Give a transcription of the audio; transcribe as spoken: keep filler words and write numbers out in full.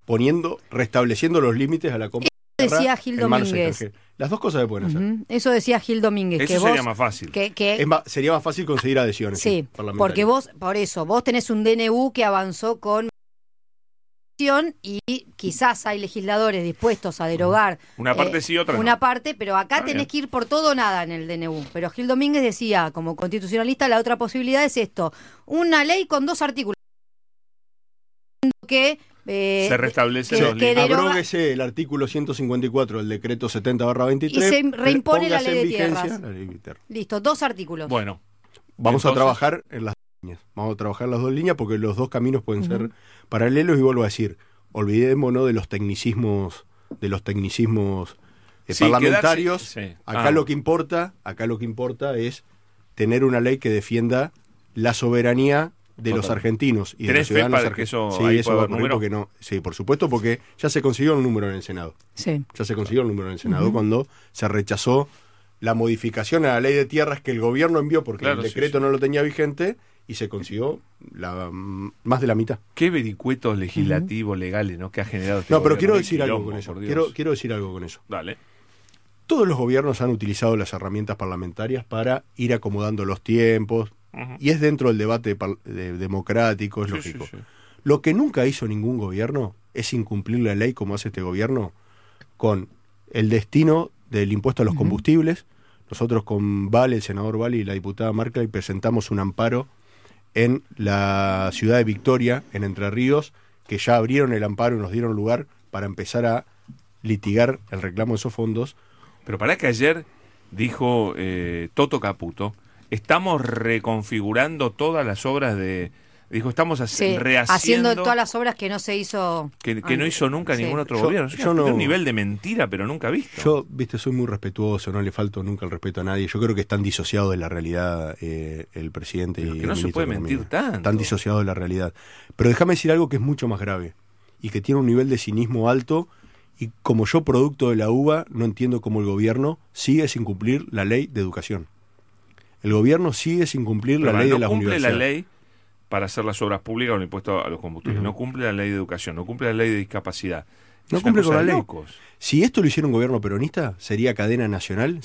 poniendo, restableciendo los límites a la compra. Decía Gil Domínguez. Las dos cosas se pueden hacer. Uh-huh. Eso decía Gil Domínguez. Eso que sería vos, más fácil. Que, que, es más, sería más fácil conseguir adhesiones. Sí, sí porque vos, por eso, vos tenés un D N U que avanzó con y quizás hay legisladores dispuestos a derogar una parte eh, sí, otra una no. parte, pero acá Está tenés bien. que ir por todo o nada en el D N U. Pero Gil Domínguez decía, como constitucionalista, la otra posibilidad es esto: una ley con dos artículos que Eh, se restablece que, los que deroga... Abróguese el artículo ciento cincuenta y cuatro del decreto setenta barra veintitrés y se reimpone la ley de vigencia, tierras. La ley de tierras. Listo, dos artículos. Bueno, vamos entonces... a trabajar en las líneas. Vamos a trabajar las dos líneas porque los dos caminos pueden uh-huh. ser paralelos y vuelvo a decir, olvidémonos de los tecnicismos, de los tecnicismos eh, sí, parlamentarios. Sí. Acá ah. lo que importa, acá lo que importa es tener una ley que defienda la soberanía de Total. los argentinos y de los ciudadanos argentinos. Sí, eso va a ocurrir porque no. Sí, por supuesto, porque ya se consiguió un número en el Senado. Sí. Ya se consiguió un número en el Senado uh-huh. cuando se rechazó la modificación a la ley de tierras que el gobierno envió porque claro, el decreto sí, sí. no lo tenía vigente y se consiguió la más de la mitad. Qué vericuetos legislativos uh-huh. legales, ¿no? Que ha generado este No, pero quiero decir quilombo, algo con eso. Quiero, quiero decir algo con eso. Dale. Todos los gobiernos han utilizado las herramientas parlamentarias para ir acomodando los tiempos. Uh-huh. Y es dentro del debate par- de, democrático, es sí, lógico. Sí, sí. Lo que nunca hizo ningún gobierno es incumplir la ley como hace este gobierno con el destino del impuesto a los uh-huh. combustibles. Nosotros con Vale, el senador Vale y la diputada Markley presentamos un amparo en la ciudad de Victoria, en Entre Ríos, que ya abrieron el amparo y nos dieron lugar para empezar a litigar el reclamo de esos fondos. Pero para que ayer dijo eh, Toto Caputo, estamos reconfigurando todas las obras de... Dijo, estamos hac- sí, rehaciendo... haciendo todas las obras que no se hizo... Que, que no hizo nunca sí. ningún otro yo, gobierno. Yo no, un nivel de mentira, pero nunca visto. Yo, viste, soy muy respetuoso, no le falto nunca el respeto a nadie. Yo creo que están disociados de la realidad eh, el presidente pero y que el no se puede mentir tanto. Están disociados de la realidad. Pero déjame decir algo que es mucho más grave y que tiene un nivel de cinismo alto. Y como yo, producto de la U B A, no entiendo cómo el gobierno sigue sin cumplir la ley de educación. El gobierno sigue sin cumplir Pero la ley no de las cumple universidades. La ley para hacer las obras públicas o el impuesto a los combustibles. Uh-huh. No cumple la ley de educación, no cumple la ley de discapacidad. No es cumple con la ley. Locos. Si esto lo hiciera un gobierno peronista, sería cadena nacional.